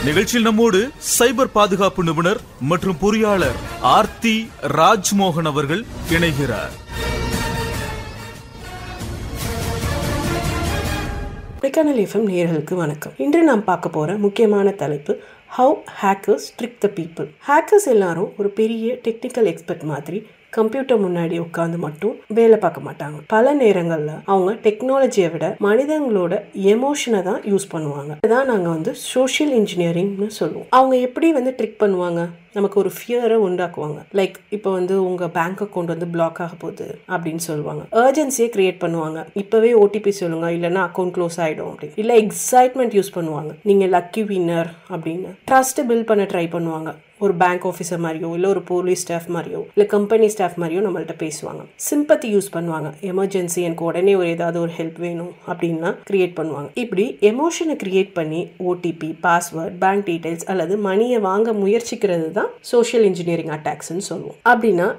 நிகழ்ச்சியில் நம்மோடு சைபர் பாதுகாப்பு நிபுணர் மற்றும் பொறியாளர் ஆர்த்தி ராஜ்மோகன் அவர்கள் இணைகிறார். கொடைக்கானல் FM நேயர்களுக்கு வணக்கம். இன்று நாம் பார்க்க போற முக்கியமான தலைப்பு how hackers trick the people. Hackers எல்லாரும் ஒரு பெரிய டெக்னிக்கல் எக்ஸ்பர்ட் மாதிரி கம்ப்யூட்டர் முன்னாடி உட்காந்து மட்டும் வேலை பார்க்க மாட்டாங்க. பல நேரங்கள்ல அவங்க டெக்னாலஜியை விட மனிதங்களோட எமோஷனை தான் யூஸ் பண்ணுவாங்க. இதான் நாங்க சோஷியல் இன்ஜினியரிங்னு சொல்லுவோம். அவங்க எப்படி ட்ரிக் பண்ணுவாங்க, நமக்கு ஒரு ஃபியரை உண்டாக்குவாங்க. லைக் இப்போ உங்க பேங்க் அக்கௌண்ட் பிளாக் ஆக போகுது அப்படின்னு சொல்லுவாங்க. அர்ஜென்சியை கிரியேட் பண்ணுவாங்க. இப்பவே ஓடிபி சொல்லுங்க, இல்லைன்னா அக்கௌண்ட் க்ளோஸ் ஆயிடும் அப்படின்னு. இல்ல எக்ஸைட்மெண்ட் யூஸ் பண்ணுவாங்க, நீங்க லக்கி வின்னர் அப்படின்னு. ட்ரஸ்ட் பில்ட் பண்ண ட்ரை பண்ணுவாங்க. ஒரு பேங்க் ஆஃபீஸர் மாதிரியோ, இல்லை ஒரு போலீஸ் ஸ்டாஃப் மாதிரியோ, இல்லை கம்பெனி ஸ்டாஃப் மாதிரியோ நம்மள்ட்ட பேசுவாங்க. சிம்பத்தி யூஸ் பண்ணுவாங்க. எமர்ஜென்சி, எனக்கு உடனே ஏதாவது ஒரு ஹெல்ப் வேணும் அப்படின்னா கிரியேட் பண்ணுவாங்க. இப்படி எமோஷனை கிரியேட் பண்ணி ஓடிபி, பாஸ்வேர்ட், பேங்க் டீடைல்ஸ் அல்லது மணியை வாங்க முயற்சிக்கிறது தான் சோஷியல் இன்ஜினியரிங் அட்டாக்ஸ்ன்னு சொல்லுவோம். அப்படின்னா